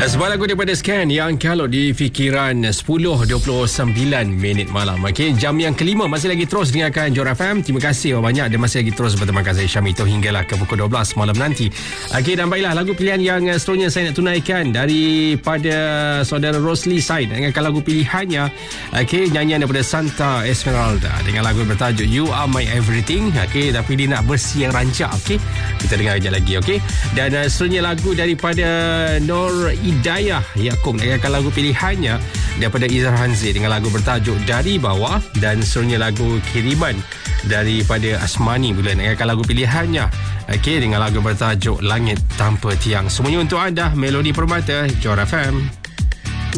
Sebuah lagu daripada Scan yang kalau di fikiran 10.29 minit malam. Okey, jam yang kelima masih lagi terus dengarkan Johor FM. Terima kasih banyak dan masih lagi terus bertemankan saya Syamito hinggalah ke pukul 12 malam nanti. Okey, dan baiklah, lagu pilihan yang seterusnya saya nak tunaikan daripada saudara Rosli Said dengan lagu pilihannya. Okey, nyanyian daripada Santa Esmeralda dengan lagu bertajuk You Are My Everything. Okey, tapi dia nak versi yang rancak. Okey, kita dengar kejap lagi. Okey, dan seterusnya lagu daripada Nur Hidayah Yaakob dengan lagu pilihannya daripada Izhar Hanzi dengan lagu bertajuk Dari Bawah, dan seterusnya lagu kiriman daripada Asmani pula dengan lagu pilihannya okey dengan lagu bertajuk Langit Tanpa Tiang. Semuanya untuk anda, Melodi Permata, Johor FM.